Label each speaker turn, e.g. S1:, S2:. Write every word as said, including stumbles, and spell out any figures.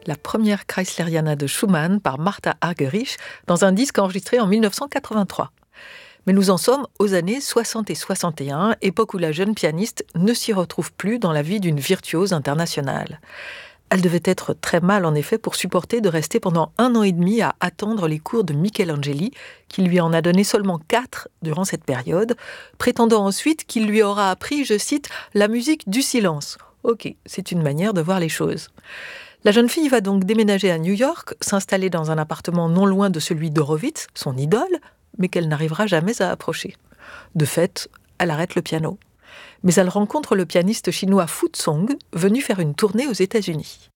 S1: la première Kreisleriana de Schumann par Martha Argerich dans un disque enregistré en dix-neuf cent quatre-vingt-trois. Mais nous en sommes aux années soixante et soixante et un, époque où la jeune pianiste ne s'y retrouve plus dans la vie d'une virtuose internationale. Elle devait être très mal en effet pour supporter de rester pendant un an et demi à attendre les cours de Michelangeli, qui lui en a donné seulement quatre durant cette période, prétendant ensuite qu'il lui aura appris, je cite, « la musique du silence ». Ok, c'est une manière de voir les choses. La jeune fille va donc déménager à New York, s'installer dans un appartement non loin de celui d'Horowitz, son idole, mais qu'elle n'arrivera jamais à approcher. De fait, elle arrête le piano. Mais elle rencontre le pianiste chinois Fu Zong, venu faire une tournée aux États-Unis.